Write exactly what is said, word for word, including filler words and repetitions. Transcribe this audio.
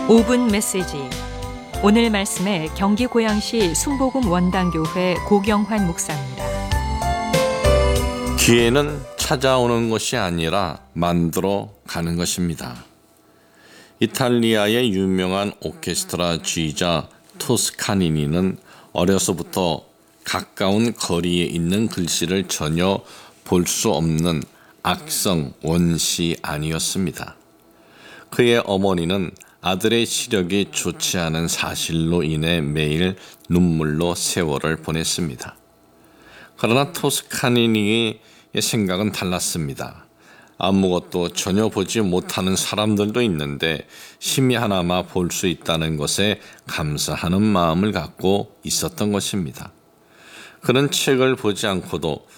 오 분 메시지. 오늘 말씀에 경기 고양시 순복음 원당교회 고경환 목사입니다. 기회는 찾아오는 것이 아니라 만들어 가는 것입니다. 이탈리아의 유명한 오케스트라 지휘자 토스카니니는 어려서부터 가까운 거리에 있는 글씨를 전혀 볼 수 없는 악성 원시 아니었습니다. 그의 어머니는 아들의 시력이 좋지 않은 사실로 인해 매일 눈물로 세월을 보냈습니다. 그러나 토스카니니의 생각은 달랐습니다. 아무것도 전혀 보지 못하는 사람들도 있는데 심히 하나마 볼 수 있다는 것에 감사하는 마음을 갖고 있었던 것입니다. 그는 책을 보지 않고도